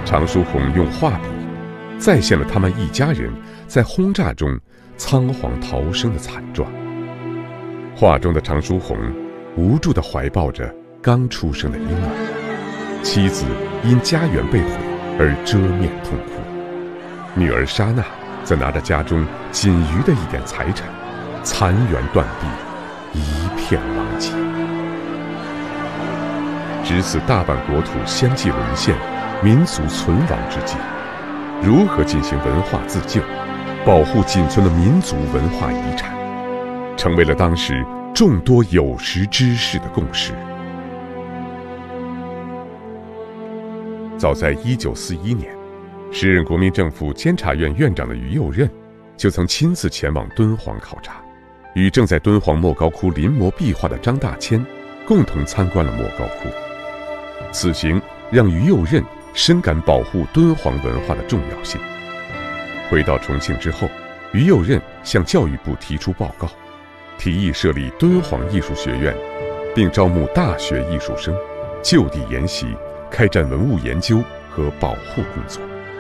常书鸿用画笔再现了他们一家人在轰炸中仓皇逃生的惨状。画中的常书鸿无助地怀抱着刚出生的婴儿，妻子因家园被毁而遮面痛哭，女儿莎娜则拿着家中仅余的一点财产，残垣断壁，一片狼藉。值此大半国土相继沦陷、民族存亡之际，如何进行文化自救，保护仅存的民族文化遗产，成为了当时众多有识之士的共识。早在1941年，时任国民政府监察院院长的于右任就曾亲自前往敦煌考察，与正在敦煌莫高窟临摹壁画的张大千共同参观了莫高窟。此行让于右任深感保护敦煌文化的重要性。回到重庆之后，于右任向教育部提出报告，提议设立敦煌艺术学院，并招募大学艺术生，就地研习，开展文物研究和保护工作。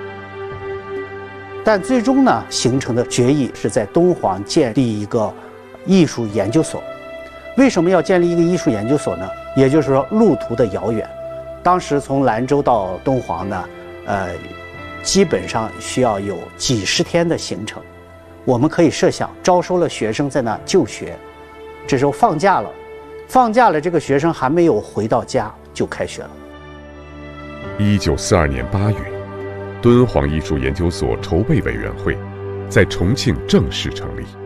但最终呢，形成的决议是在敦煌建立一个艺术研究所。为什么要建立一个艺术研究所呢？也就是说，路途的遥远，当时从兰州到敦煌呢，基本上需要有几十天的行程。我们可以设想，招收了学生在那就学，这时候放假了，这个学生还没有回到家就开学了。 1942年8月，敦煌艺术研究所筹备委员会在重庆正式成立。